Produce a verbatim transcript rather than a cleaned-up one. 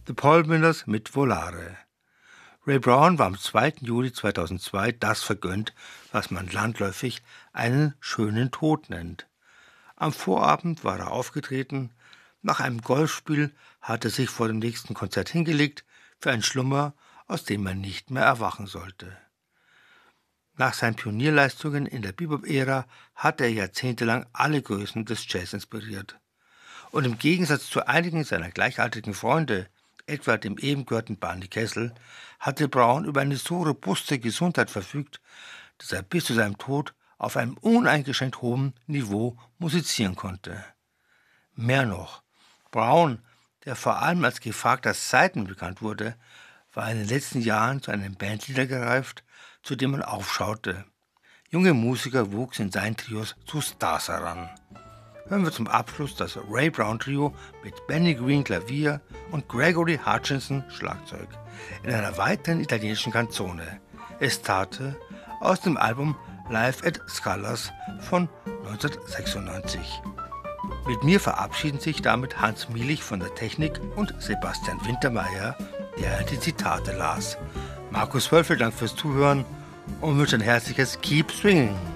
The Polwinders mit Volare. Ray Brown war am zweiten Juli zweitausendzwei das vergönnt, was man landläufig einen schönen Tod nennt. Am Vorabend war er aufgetreten, nach einem Golfspiel hat er sich vor dem nächsten Konzert hingelegt für einen Schlummer, aus dem man nicht mehr erwachen sollte. Nach seinen Pionierleistungen in der Bebop-Ära hat er jahrzehntelang alle Größen des Jazz inspiriert. Und im Gegensatz zu einigen seiner gleichaltrigen Freunde, etwa dem eben gehörten Barney Kessel, hatte Brown über eine so robuste Gesundheit verfügt, dass er bis zu seinem Tod auf einem uneingeschränkt hohen Niveau musizieren konnte. Mehr noch, Brown, der vor allem als gefragter Sideman bekannt wurde, war in den letzten Jahren zu einem Bandleader gereift, zu dem man aufschaute. Junge Musiker wuchsen in seinen Trios zu Stars heran. Hören wir zum Abschluss das Ray Brown Trio mit Benny Green Klavier und Gregory Hutchinson Schlagzeug in einer weiteren italienischen Canzone, Estate, aus dem Album Live at Scala's von neunzehnhundertsechsundneunzig. Mit mir verabschieden sich damit Hans Mielich von der Technik und Sebastian Wintermeyer, der die Zitate las. Markus Wölfel dankt fürs Zuhören und wünscht ein herzliches Keep Swinging.